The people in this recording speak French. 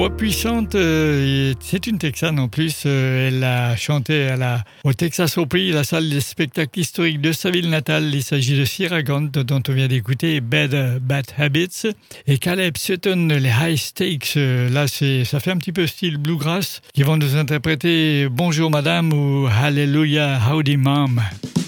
voix puissante, c'est une Texane en plus. Elle a chanté au Texas Opry, la salle de spectacle historique de sa ville natale. Il s'agit de Sierra Gant, dont on vient d'écouter Bad Habits. Et Caleb Sutton, les High Stakes, là ça fait un petit peu style bluegrass, qui vont nous interpréter Bonjour Madame ou Hallelujah Howdy Mom.